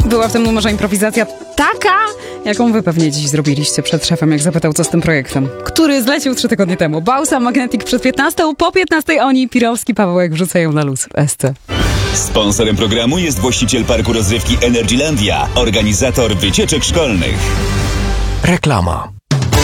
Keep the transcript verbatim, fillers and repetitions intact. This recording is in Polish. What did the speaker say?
Była w tym numerze improwizacja taka, jaką wy pewnie dziś zrobiliście przed szefem, jak zapytał, co z tym projektem, który zlecił trzy tygodnie temu. Bausa, Magnetic przed piętnastą, po piętnastej oni, Pirowski, Pawełek wrzucają na luz w S C. Sponsorem programu jest właściciel parku rozrywki Energylandia, organizator wycieczek szkolnych. Reklama.